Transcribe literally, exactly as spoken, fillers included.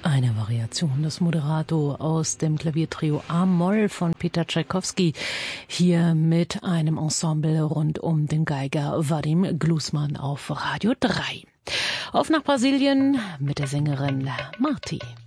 Eine Variation des Moderato aus dem Klaviertrio A-Moll von Peter Tschaikowski, hier mit einem Ensemble rund um den Geiger Vadim Glusman auf Radio drei. Auf nach Brasilien mit der Sängerin Marti.